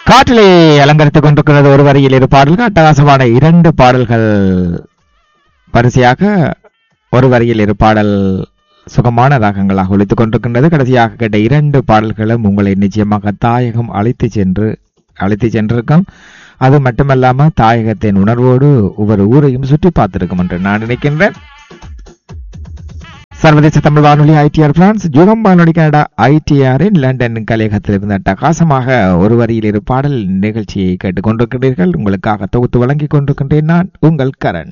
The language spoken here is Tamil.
காற்றிலே அலங்கரித்துக் கொண்டிருக்கிறது ஒரு வரியில் இரு பாடல்கள், அட்டகாசமான 2 பாடல்கள் வரிசையாக ஒரு வரியில் இரு பாடல் சுகமான ராகங்களாக ஒலித்துக் கொண்டிருக்கின்றது. கடைசியாக கேட்ட 2 பாடல்களும் உங்களை நிச்சயமாக தாயகம் அழைத்து சென்றிருக்கும். அது மட்டுமல்லாம தாயகத்தின் உணர்வோடு ஒவ்வொரு ஊரையும் சுற்றி பார்த்திருக்கும் என்று நான் நினைக்கின்றேன். சர்வதேச தமிழ் வானொலி ITR பிரான்ஸ், யுகம் வானொலி கனடா ITRின் லண்டன் கலையகத்திலிருந்து அட்டகாசமாக ஒரு வரியில் இரு பாடல் நிகழ்ச்சியை கேட்டுக்கொண்டிருக்கிறீர்கள். உங்களுக்காக தொகுத்து வழங்கிக் கொண்டிருக்கின்றேன் நான் உங்கள் கரண்.